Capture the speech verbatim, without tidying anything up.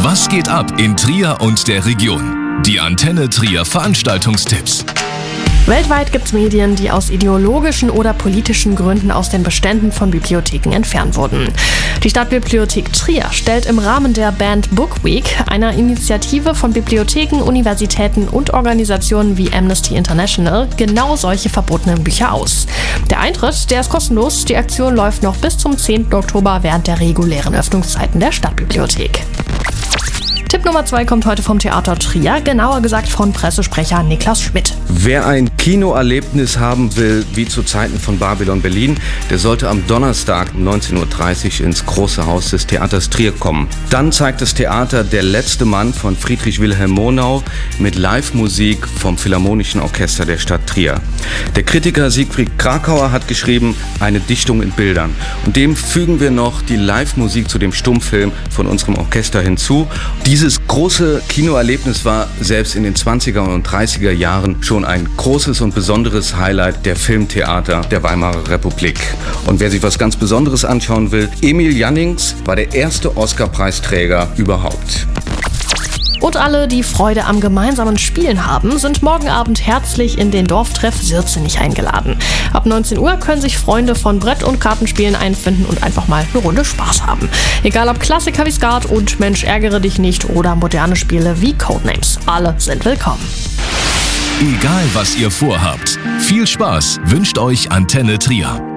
Was geht ab in Trier und der Region? Die Antenne Trier Veranstaltungstipps. Weltweit gibt es Medien, die aus ideologischen oder politischen Gründen aus den Beständen von Bibliotheken entfernt wurden. Die Stadtbibliothek Trier stellt im Rahmen der Banned Book Week, einer Initiative von Bibliotheken, Universitäten und Organisationen wie Amnesty International, genau solche verbotenen Bücher aus. Der Eintritt, der ist kostenlos. Die Aktion läuft noch bis zum zehnten Oktober während der regulären Öffnungszeiten der Stadtbibliothek. Tipp Nummer zwei kommt heute vom Theater Trier, genauer gesagt von Pressesprecher Niklas Schmidt. Wer ein Kinoerlebnis haben will, wie zu Zeiten von Babylon Berlin, der sollte am Donnerstag um neunzehn Uhr dreißig ins Große Haus des Theaters Trier kommen. Dann zeigt das Theater Der letzte Mann von Friedrich Wilhelm Murnau mit Live-Musik vom Philharmonischen Orchester der Stadt Trier. Der Kritiker Siegfried Krakauer hat geschrieben, eine Dichtung in Bildern. Und dem fügen wir noch die Live-Musik zu dem Stummfilm von unserem Orchester hinzu. Dieses große Kinoerlebnis war selbst in den zwanziger und dreißiger Jahren schon ein großes und besonderes Highlight der Filmtheater der Weimarer Republik. Und wer sich was ganz Besonderes anschauen will, Emil Jannings war der erste Oscar-Preisträger überhaupt. Und alle, die Freude am gemeinsamen Spielen haben, sind morgen Abend herzlich in den Dorftreff Sirzenich eingeladen. Ab neunzehn Uhr können sich Freunde von Brett- und Kartenspielen einfinden und einfach mal eine Runde Spaß haben. Egal ob Klassiker wie Skat und Mensch ärgere dich nicht oder moderne Spiele wie Codenames. Alle sind willkommen. Egal was ihr vorhabt, viel Spaß wünscht euch Antenne Trier.